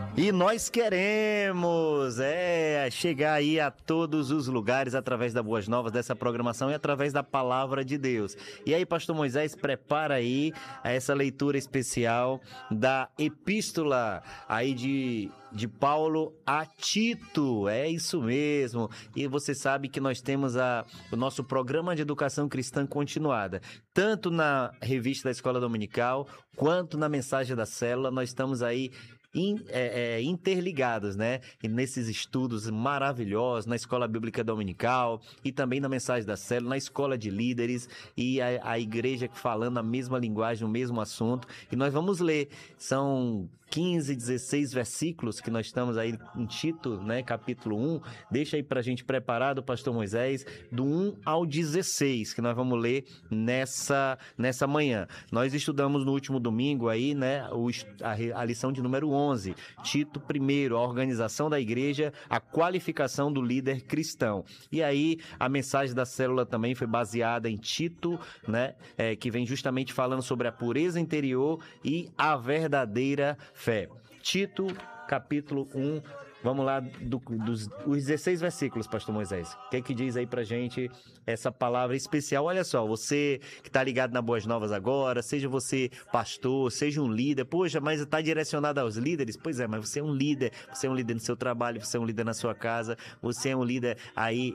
E nós queremos chegar aí a todos os lugares através das Boas Novas, dessa programação e através da Palavra de Deus. E aí, Pastor Moisés, prepara aí essa leitura especial da Epístola aí de Paulo a Tito. É isso mesmo. E você sabe que nós temos o nosso programa de educação cristã continuada. Tanto na revista da Escola Dominical, quanto na mensagem da célula, nós estamos aí interligados, né? E nesses estudos maravilhosos na Escola Bíblica Dominical e também na mensagem da célula, na Escola de Líderes e a igreja falando a mesma linguagem, o mesmo assunto. E nós vamos ler, são 15, 16 versículos que nós estamos aí em Tito, né? Capítulo 1. Deixa aí pra gente preparado, Pastor Moisés, do 1 ao 16, que nós vamos ler nessa manhã. Nós estudamos no último domingo aí, né? A lição de número 11, Tito I, a organização da igreja, a qualificação do líder cristão. E aí, a mensagem da célula também foi baseada em Tito, né? Que vem justamente falando sobre a pureza interior e a verdadeira fé. Tito, capítulo 1, vamos lá, os 16 versículos, Pastor Moisés. O que é que diz aí pra gente essa palavra especial? Olha só, você que está ligado na Boas Novas agora, seja você pastor, seja um líder, poxa, mas está direcionado aos líderes? Pois é, mas você é um líder no seu trabalho, você é um líder na sua casa, você é um líder aí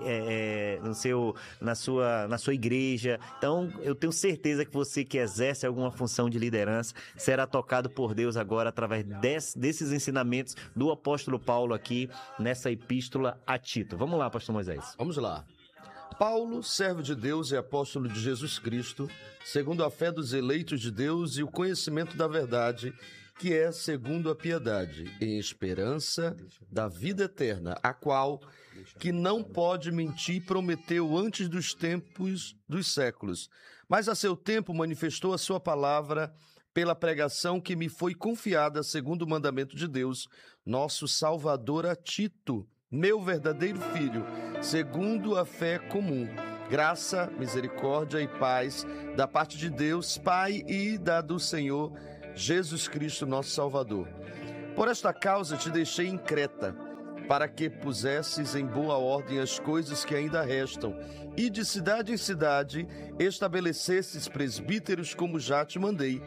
na sua igreja. Então, eu tenho certeza que você que exerce alguma função de liderança será tocado por Deus agora através desses ensinamentos do apóstolo Paulo aqui nessa epístola a Tito. Vamos lá, Pastor Moisés. Vamos lá. Paulo, servo de Deus e apóstolo de Jesus Cristo, segundo a fé dos eleitos de Deus e o conhecimento da verdade, que é segundo a piedade, em esperança da vida eterna, a qual, que não pode mentir, prometeu antes dos tempos dos séculos, mas a seu tempo manifestou a sua palavra pela pregação que me foi confiada segundo o mandamento de Deus, nosso Salvador, a Tito, meu verdadeiro filho, segundo a fé comum. Graça, misericórdia e paz da parte de Deus, Pai, e da do Senhor Jesus Cristo, nosso Salvador. Por esta causa te deixei em Creta, para que pusesses em boa ordem as coisas que ainda restam, e de cidade em cidade estabelecesses presbíteros como já te mandei.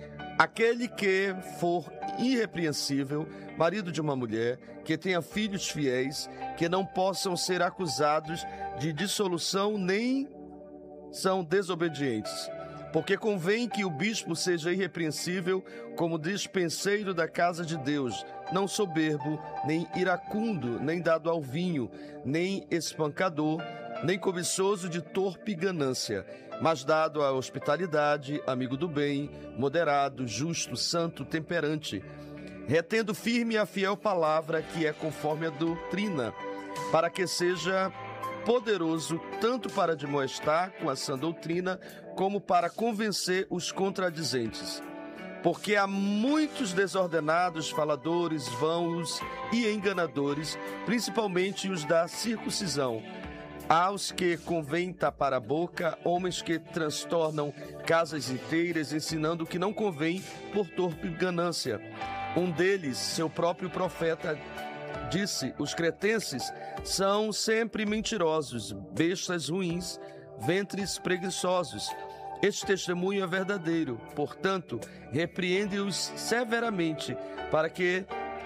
Aquele que for irrepreensível, marido de uma mulher, que tenha filhos fiéis, que não possam ser acusados de dissolução nem são desobedientes. Porque convém que o bispo seja irrepreensível como despenseiro da casa de Deus, não soberbo, nem iracundo, nem dado ao vinho, nem espancador, nem cobiçoso de torpe ganância, mas dado à hospitalidade, amigo do bem, moderado, justo, santo, temperante, retendo firme a fiel palavra que é conforme a doutrina, para que seja poderoso tanto para admoestar com a sã doutrina, como para convencer os contradizentes. Porque há muitos desordenados, faladores, vãos e enganadores, principalmente os da circuncisão. Há os que convém tapar a boca, homens que transtornam casas inteiras, ensinando o que não convém por torpe ganância. Um deles, seu próprio profeta, disse: os cretenses são sempre mentirosos, bestas ruins, ventres preguiçosos. Este testemunho é verdadeiro, portanto, repreende-os severamente, para que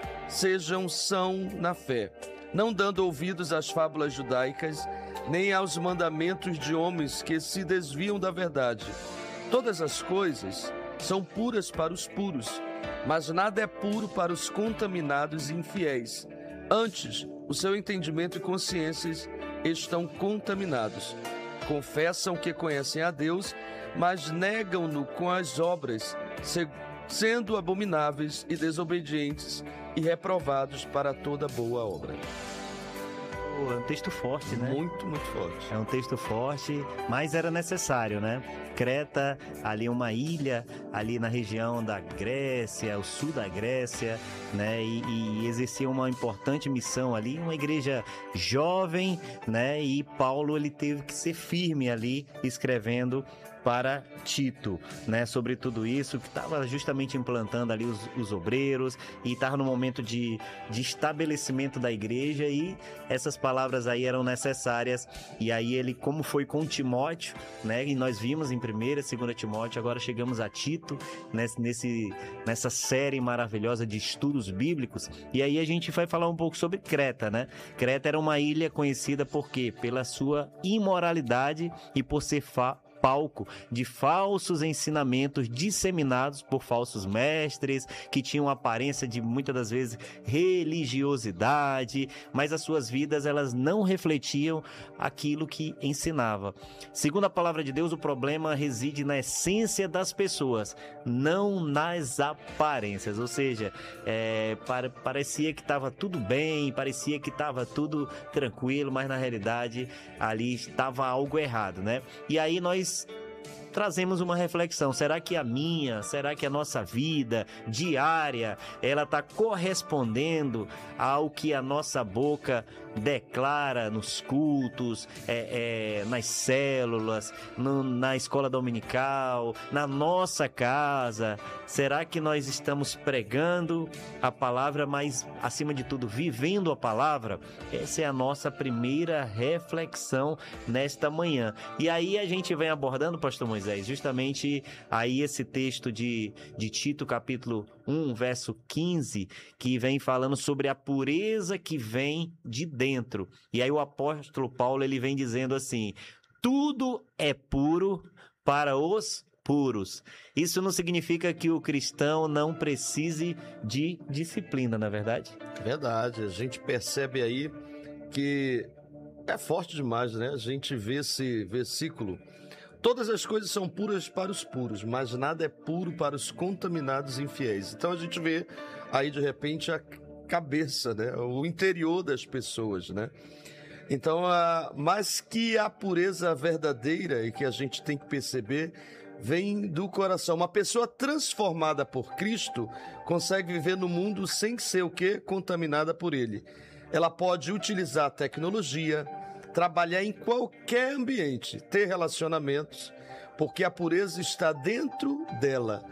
sejam são na fé, não dando ouvidos às fábulas judaicas, nem aos mandamentos de homens que se desviam da verdade. Todas as coisas são puras para os puros, mas nada é puro para os contaminados e infiéis. Antes, o seu entendimento e consciências estão contaminados. Confessam que conhecem a Deus, mas negam-no com as obras, sendo abomináveis e desobedientes e reprovados para toda boa obra. É um texto forte, né? Muito, muito forte. É um texto forte, mas era necessário, né? Creta, ali uma ilha, ali na região da Grécia, o sul da Grécia, né? E exercia uma importante missão ali, uma igreja jovem, né? E Paulo, ele teve que ser firme ali, escrevendo para Tito, né, sobre tudo isso, que estava justamente implantando ali os obreiros e estava no momento de estabelecimento da igreja, e essas palavras aí eram necessárias. E aí ele, como foi com Timóteo, né, e nós vimos em 1ª e 2ª Timóteo, agora chegamos a Tito, nessa série maravilhosa de estudos bíblicos, e aí a gente vai falar um pouco sobre Creta, né? Creta era uma ilha conhecida por quê? Pela sua imoralidade e por ser palco de falsos ensinamentos disseminados por falsos mestres, que tinham aparência de, muitas das vezes, religiosidade, mas as suas vidas, elas não refletiam aquilo que ensinava. Segundo a palavra de Deus, o problema reside na essência das pessoas, não nas aparências, ou seja, parecia que estava tudo bem, parecia que estava tudo tranquilo, mas na realidade ali estava algo errado, né? E aí nós trazemos uma reflexão: será que será que a nossa vida diária, ela está correspondendo ao que a nossa boca declara nos cultos, nas células, na escola dominical, na nossa casa? Será que nós estamos pregando a palavra, mas, acima de tudo, vivendo a palavra? Essa é a nossa primeira reflexão nesta manhã. E aí a gente vem abordando, pastor Moisés, justamente aí esse texto de Tito, capítulo 1, verso 15, que vem falando sobre a pureza que vem de dentro. E aí o apóstolo Paulo, ele vem dizendo assim: tudo é puro para os puros. Isso não significa que o cristão não precise de disciplina, não é verdade? Verdade, a gente percebe aí que é forte demais, né? A gente vê esse versículo: todas as coisas são puras para os puros, mas nada é puro para os contaminados e infiéis. Então a gente vê aí, de repente, a cabeça, né? O interior das pessoas, né? Então, mas que a pureza verdadeira, e que a gente tem que perceber, vem do coração. Uma pessoa transformada por Cristo consegue viver no mundo sem ser o quê? Contaminada por ele. Ela pode utilizar a tecnologia, trabalhar em qualquer ambiente, ter relacionamentos, porque a pureza está dentro dela,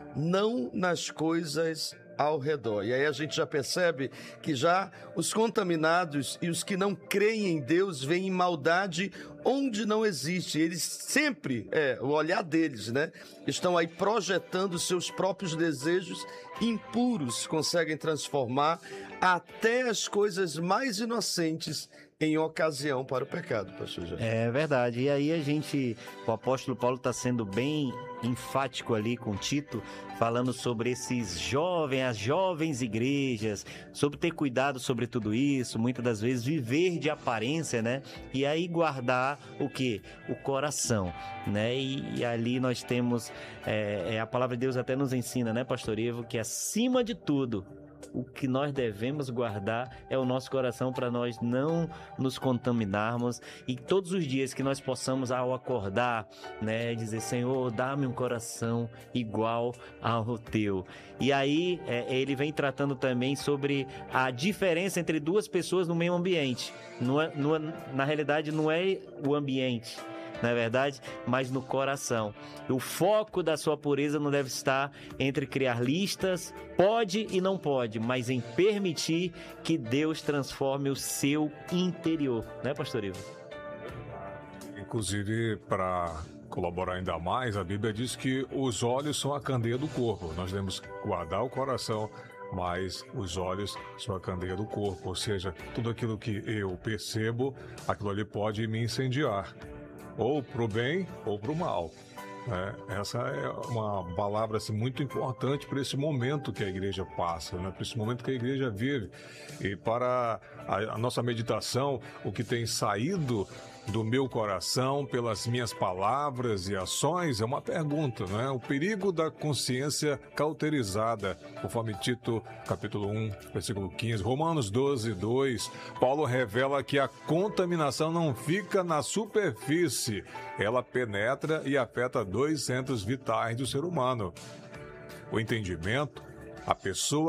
não nas coisas ao redor. E aí a gente já percebe que já os contaminados e os que não creem em Deus veem maldade onde não existe. Eles sempre, o olhar deles, né, estão aí projetando seus próprios desejos impuros, conseguem transformar até as coisas mais inocentes em ocasião para o pecado, pastor Jorge. É verdade. E aí o apóstolo Paulo está sendo bem enfático ali com Tito, falando sobre as jovens igrejas, sobre ter cuidado sobre tudo isso, muitas das vezes viver de aparência, né? E aí guardar o quê? O coração, né? E ali nós temos, a palavra de Deus até nos ensina, né, pastor Ivo, que acima de tudo, o que nós devemos guardar é o nosso coração, para nós não nos contaminarmos, e todos os dias que nós possamos, ao acordar, né, dizer: Senhor, dá-me um coração igual ao teu. E aí ele vem tratando também sobre a diferença entre duas pessoas no mesmo ambiente. Na realidade, não é o ambiente, não é verdade? Mas no coração. O foco da sua pureza não deve estar entre criar listas, pode e não pode, mas em permitir que Deus transforme o seu interior, né, pastor Ivo? Inclusive, para colaborar ainda mais, a Bíblia diz que os olhos são a candeia do corpo. Nós devemos guardar o coração, mas os olhos são a candeia do corpo, ou seja, tudo aquilo que eu percebo, aquilo ali pode me incendiar, ou para o bem ou para o mal. Essa é uma palavra assim, muito importante para esse momento que a igreja passa, né? Para esse momento que a igreja vive. E para a nossa meditação, o que tem saído do meu coração pelas minhas palavras e ações é uma pergunta, né? O perigo da consciência cauterizada, conforme Tito, capítulo 1, versículo 15. Romanos 12, 2, Paulo revela que a contaminação não fica na superfície, ela penetra e afeta 2 centros vitais do ser humano: o entendimento, a pessoa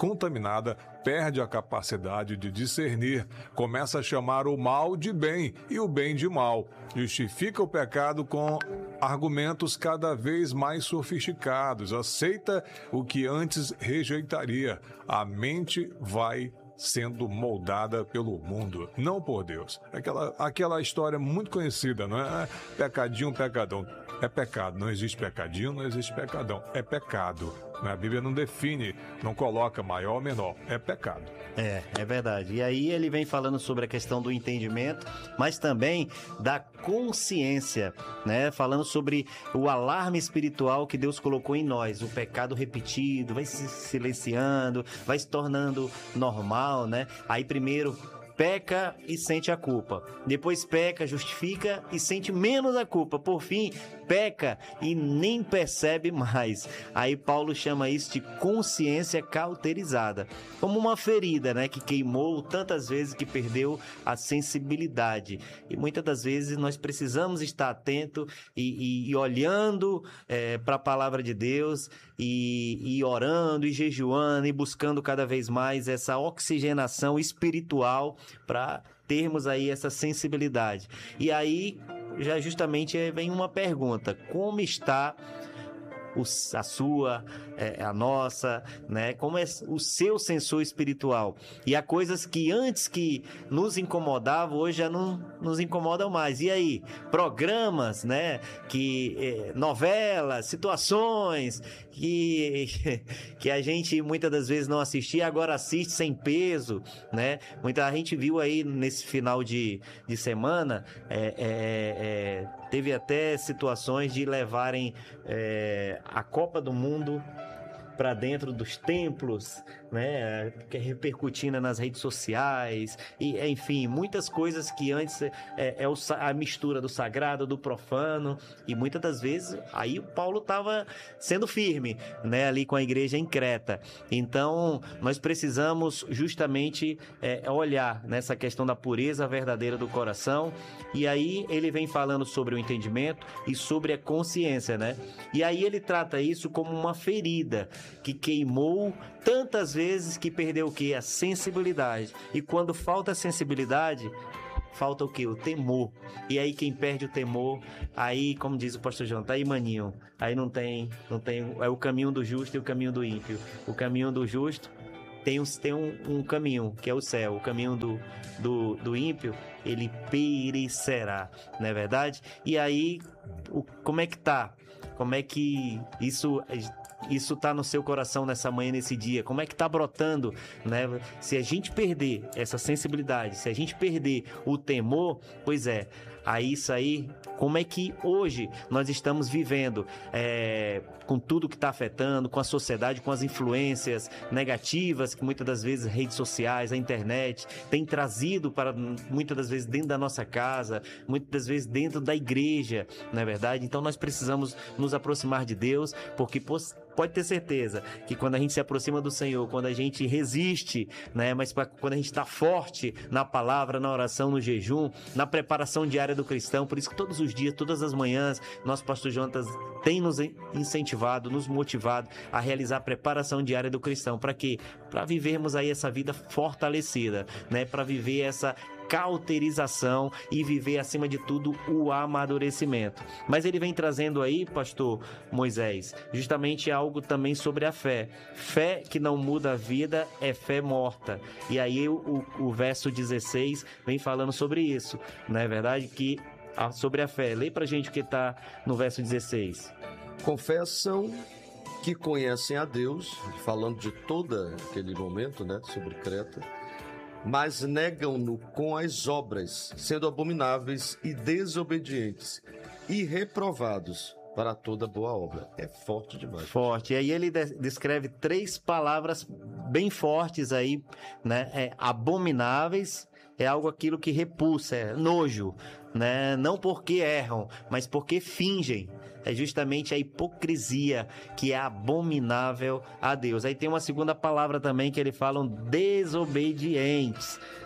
contaminada perde a capacidade de discernir, começa a chamar o mal de bem e o bem de mal, justifica o pecado com argumentos cada vez mais sofisticados, aceita o que antes rejeitaria. A mente vai sendo moldada pelo mundo, não por Deus. Aquela história muito conhecida, não é? Pecadinho, pecadão. É pecado, não existe pecadinho, não existe pecadão. É pecado. A Bíblia não define, não coloca maior ou menor. É pecado. É verdade. E aí ele vem falando sobre a questão do entendimento, mas também da consciência, né? Falando sobre o alarme espiritual que Deus colocou em nós. O pecado repetido, vai se silenciando, vai se tornando normal, né? Aí primeiro peca e sente a culpa. Depois peca, justifica e sente menos a culpa. Por fim, peca e nem percebe mais. Aí Paulo chama isso de consciência cauterizada. Como uma ferida, né? Que queimou tantas vezes que perdeu a sensibilidade. E muitas das vezes nós precisamos estar atento e olhando para a palavra de Deus e orando e jejuando e buscando cada vez mais essa oxigenação espiritual para termos aí essa sensibilidade. E aí, já justamente vem uma pergunta: como está a sua, a nossa, né? Como é o seu sensor espiritual? E há coisas que antes que nos incomodavam, hoje já não nos incomodam mais. E aí? Programas, né? Novelas, situações que a gente muitas das vezes não assistia, agora assiste sem peso, né? Muita gente viu aí nesse final de semana, teve até situações de levarem a Copa do Mundo para dentro dos templos, né, repercutindo nas redes sociais, e enfim, muitas coisas que antes a mistura do sagrado, do profano, e muitas das vezes aí o Paulo estava sendo firme, né, ali com a igreja em Creta. Então, nós precisamos justamente olhar nessa questão da pureza verdadeira do coração, e aí ele vem falando sobre o entendimento e sobre a consciência, né? E aí ele trata isso como uma ferida que queimou tantas vezes que perdeu o quê? A sensibilidade. E quando falta a sensibilidade, falta o quê? O temor. E aí quem perde o temor, aí, como diz o pastor João, tá aí maninho. Aí não tem, é o caminho do justo e o caminho do ímpio. O caminho do justo tem um caminho, que é o céu. O caminho do ímpio, ele perecerá, não é verdade? E aí, como é que tá? Como é que isso tá no seu coração nessa manhã, nesse dia? Como é que tá brotando, né? Se a gente perder essa sensibilidade, se a gente perder o temor, pois isso aí, como é que hoje nós estamos vivendo com tudo que está afetando, com a sociedade, com as influências negativas que muitas das vezes redes sociais, a internet tem trazido para muitas das vezes dentro da nossa casa, muitas das vezes dentro da igreja, não é verdade? Então nós precisamos nos aproximar de Deus, porque pode ter certeza que quando a gente se aproxima do Senhor, quando a gente resiste, né? Mas quando a gente está forte na palavra, na oração, no jejum, na preparação diária do cristão, por isso que todos os dias, todas as manhãs, nosso pastor Jonatas tem nos incentivado, nos motivado a realizar a preparação diária do cristão. Para quê? Para vivermos aí essa vida fortalecida, né? Para viver essa cauterização e viver, acima de tudo, o amadurecimento. Mas ele vem trazendo aí, pastor Moisés, justamente algo também sobre a fé. Fé que não muda a vida é fé morta. E aí o verso 16 vem falando sobre isso, não é verdade? Sobre a fé. Lê pra gente o que está no verso 16. Confessam que conhecem a Deus, falando de todo aquele momento, né, sobre Creta, mas negam-no com as obras, sendo abomináveis e desobedientes e reprovados para toda boa obra. É forte demais. Forte. E aí ele descreve 3 palavras bem fortes aí, né? Abomináveis é aquilo que repulsa, é nojo, né? Não porque erram, mas porque fingem. É justamente a hipocrisia que é abominável a Deus. Aí tem uma segunda palavra também que ele fala, desobedientes.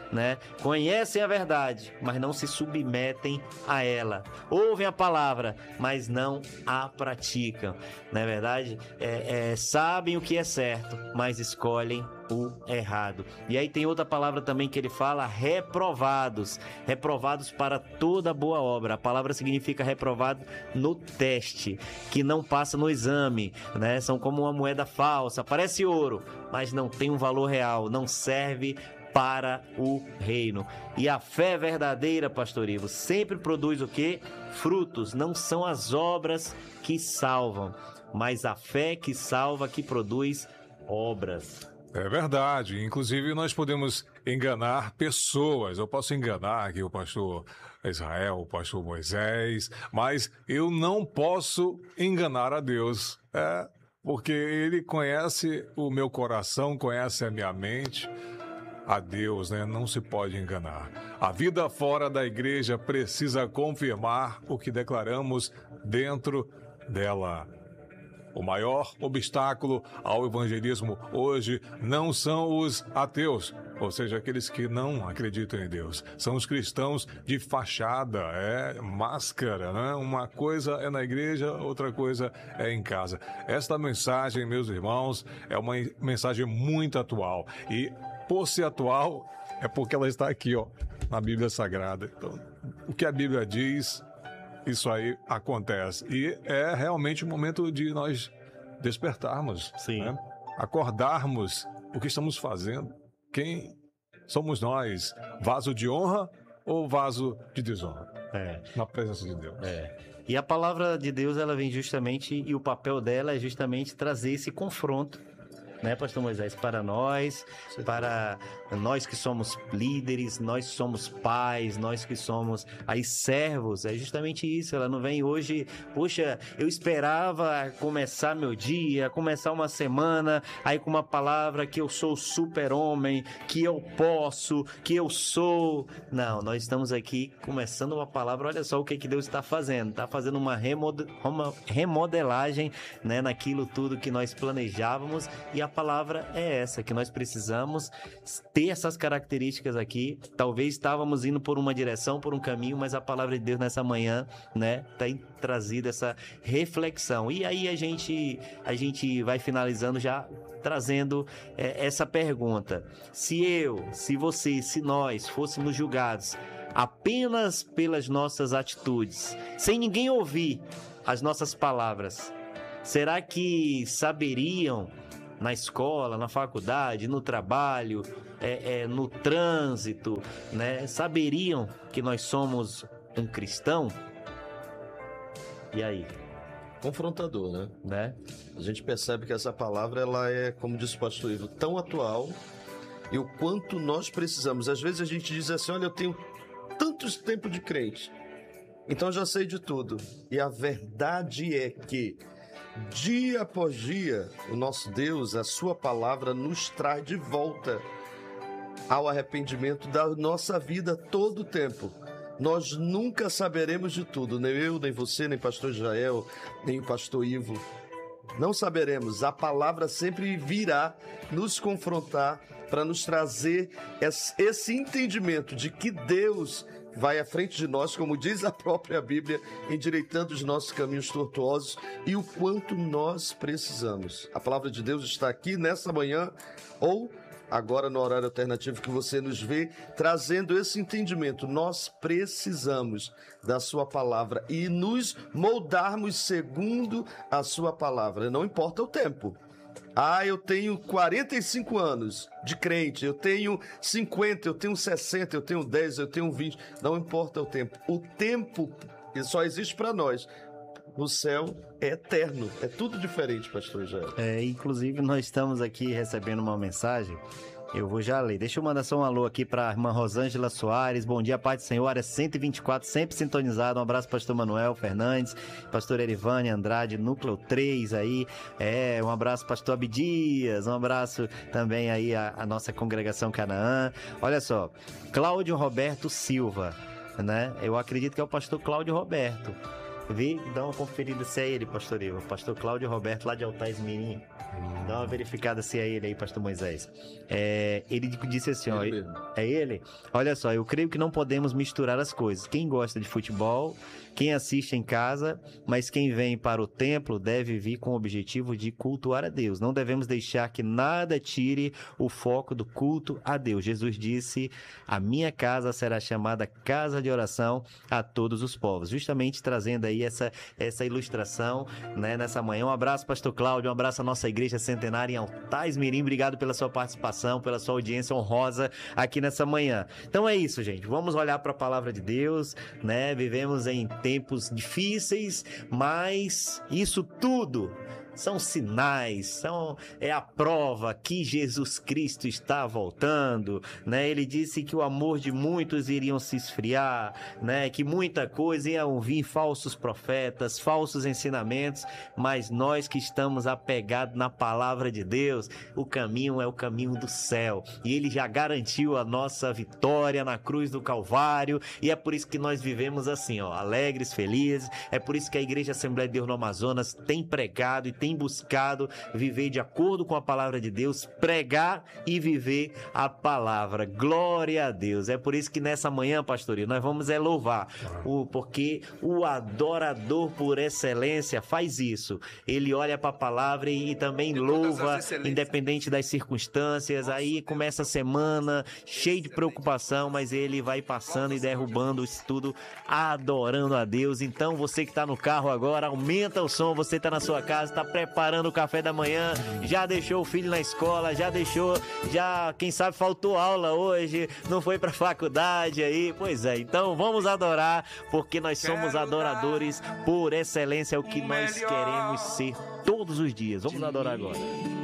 né? Conhecem a verdade, mas não se submetem a ela. Ouvem a palavra, mas não a praticam. Não é verdade? Sabem o que é certo, mas escolhem o errado. E aí tem outra palavra também que ele fala, reprovados. Reprovados para toda boa obra. A palavra significa reprovado no teste, que não passa no exame, né? São como uma moeda falsa, parece ouro, mas não tem um valor real, não serve para o reino. E a fé verdadeira, pastor Ivo, sempre produz o quê? Frutos. Não são as obras que salvam, mas a fé que salva, que produz obras. É verdade. Inclusive, nós podemos enganar pessoas. Eu posso enganar aqui o pastor Israel, o pastor Moisés, mas eu não posso enganar a Deus. Porque Ele conhece o meu coração, conhece a minha mente. A Deus, né? Não se pode enganar. A vida fora da igreja precisa confirmar o que declaramos dentro dela. O maior obstáculo ao evangelismo hoje não são os ateus, ou seja, aqueles que não acreditam em Deus. São os cristãos de fachada, máscara, né? Uma coisa é na igreja, outra coisa é em casa. Esta mensagem, meus irmãos, é uma mensagem muito atual. E por ser atual, é porque ela está aqui, ó, na Bíblia Sagrada. Então, o que a Bíblia diz, isso aí acontece. E é realmente o momento de nós despertarmos, né? Acordarmos o que estamos fazendo. Quem somos nós? Vaso de honra ou vaso de desonra? Na presença de Deus. E a palavra de Deus, ela vem justamente, e o papel dela é justamente trazer esse confronto, né, pastor Moisés, para nós que somos líderes, nós somos pais, nós que somos aí servos, é justamente isso. Ela não vem hoje, poxa, eu esperava começar meu dia, começar uma semana, aí com uma palavra que eu sou super-homem, que eu posso, que eu sou. Não, nós estamos aqui começando uma palavra, olha só o que Deus está fazendo uma remodelagem, né, naquilo tudo que nós planejávamos, e a palavra é essa, que nós precisamos ter essas características aqui. Talvez estávamos indo por uma direção, por um caminho, mas a palavra de Deus nessa manhã, né, tem trazido essa reflexão. E aí a gente vai finalizando já trazendo essa pergunta: se você, se nós fôssemos julgados apenas pelas nossas atitudes, sem ninguém ouvir as nossas palavras, será que saberiam na escola, na faculdade, no trabalho, no trânsito, né? Saberiam que nós somos um cristão? E aí? Confrontador, né? A gente percebe que essa palavra, ela é, como disse o pastor Ivo, tão atual, e o quanto nós precisamos. Às vezes a gente diz assim, olha, eu tenho tantos tempos de crente, então eu já sei de tudo. E a verdade é que dia após dia, o nosso Deus, a sua palavra, nos traz de volta ao arrependimento da nossa vida todo o tempo. Nós nunca saberemos de tudo, nem eu, nem você, nem pastor Israel, nem o pastor Ivo. Não saberemos. A palavra sempre virá nos confrontar para nos trazer esse entendimento de que Deus vai à frente de nós, como diz a própria Bíblia, endireitando os nossos caminhos tortuosos, e o quanto nós precisamos. A palavra de Deus está aqui nessa manhã, ou agora no horário alternativo que você nos vê, trazendo esse entendimento. Nós precisamos da sua palavra e nos moldarmos segundo a sua palavra. Não importa o tempo. Eu tenho 45 anos de crente, eu tenho 50, eu tenho 60, eu tenho 10, eu tenho 20. Não importa o tempo. O tempo só existe para nós. No céu é eterno. É tudo diferente, pastor Jair. Inclusive, nós estamos aqui recebendo uma mensagem. Eu vou já ler. Deixa eu mandar só um alô aqui para a irmã Rosângela Soares. Bom dia, Pai do Senhor. Área 124, sempre sintonizado. Um abraço, pastor Manuel Fernandes, pastor Erivane Andrade, Núcleo 3 aí. Um abraço, pastor Abdias. Um abraço também aí a nossa congregação Canaã. Olha só, Cláudio Roberto Silva, né? Eu acredito que é o pastor Cláudio Roberto. Dá uma conferida se é ele, pastor Ivo. Pastor Cláudio Roberto, lá de Altais Mirim. Dá uma verificada se é ele aí, pastor Moisés. Ele disse assim, ó, Ele mesmo. é ele? Olha só, eu creio que não podemos misturar as coisas. Quem gosta de futebol, quem assiste em casa, mas quem vem para o templo deve vir com o objetivo de cultuar a Deus. Não devemos deixar que nada tire o foco do culto a Deus. Jesus disse, a minha casa será chamada casa de oração a todos os povos. Justamente trazendo aí essa ilustração, né, nessa manhã. Um abraço, pastor Cláudio, um abraço à nossa igreja centenária em Altais Mirim. Obrigado pela sua participação, pela sua audiência honrosa aqui nessa manhã. Então é isso, gente. Vamos olhar para a palavra de Deus, né? Vivemos em tempos difíceis, mas isso tudo são sinais, é a prova que Jesus Cristo está voltando, né? Ele disse que o amor de muitos iriam se esfriar, né? Que muita coisa iam vir, falsos profetas, falsos ensinamentos, mas nós que estamos apegados na palavra de Deus, o caminho é o caminho do céu, e Ele já garantiu a nossa vitória na cruz do Calvário, e é por isso que nós vivemos assim, ó, alegres, felizes. É por isso que a Igreja Assembleia de Deus no Amazonas tem pregado e tem buscado viver de acordo com a palavra de Deus, pregar e viver a palavra. Glória a Deus. É por isso que nessa manhã, pastorinho, nós vamos louvar, porque o adorador por excelência faz isso. Ele olha para a palavra e também louva, independente das circunstâncias. Aí começa a semana cheio de preocupação, mas ele vai passando e derrubando isso tudo, adorando a Deus. Então você que está no carro agora, aumenta o som. Você está na sua casa, está preparando o café da manhã, já deixou o filho na escola, quem sabe faltou aula hoje, não foi pra faculdade aí, pois é, então vamos adorar, porque nós somos adoradores por excelência, é o que nós queremos ser todos os dias. Vamos adorar agora.